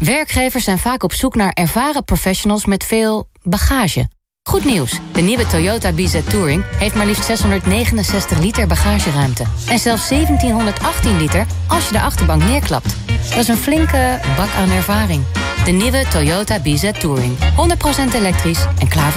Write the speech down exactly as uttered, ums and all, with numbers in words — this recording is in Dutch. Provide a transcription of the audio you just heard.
Werkgevers zijn vaak op zoek naar ervaren professionals met veel bagage. Goed nieuws, de nieuwe Toyota B Z Touring heeft maar liefst zeshonderdnegenenzestig liter bagageruimte. En zelfs zeventienhonderdachttien liter als je de achterbank neerklapt. Dat is een flinke bak aan ervaring. De nieuwe Toyota B Z Touring. honderd procent elektrisch en klaar voor